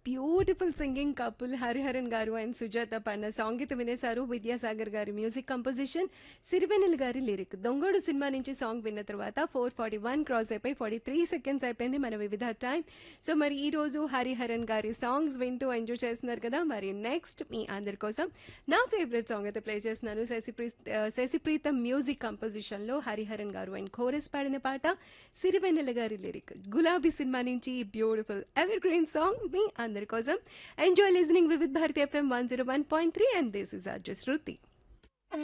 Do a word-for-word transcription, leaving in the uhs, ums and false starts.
Beautiful singing couple Hariharan గారు and Sujatha పన్న సాంగీతం వినేశారు. విద్యాసాగర్ గారి మ్యూజిక్ కంపోజిషన్, సిరివెన్నెల గారి లిరిక్. దొంగోడు సినిమా నుంచి సాంగ్ విన్న తర్వాత ఫోర్ ఫార్టీ వన్ క్రాస్ అయిపోయి ఫార్టీ త్రీ సెకండ్స్ అయిపోయింది మన వివిధ టైం. సో మరి ఈ రోజు హరిహరన్ గారి సాంగ్స్ వింటూ ఎంజాయ్ చేస్తున్నారు కదా. మరి నెక్స్ట్ మీ అందరి కోసం నా ఫేవరెట్ సాంగ్ అయితే ప్లే చేస్తున్నాను. శశిప్రీ శశిప్రీతం మ్యూజిక్ కంపోజిషన్ లో హరిహరన్ గారు అండ్ కోరస్ పాడిన పాట, సిరివెన్నెల గారి లిరిక్. గులాబీ సినిమా నుంచి బ్యూటిఫుల్ ఎవర్ గ్రీన్ సాంగ్ మీ అందరి కోసం. Enjoy listening Vividh Bharati FM one zero one point three and this is RJ Shruti.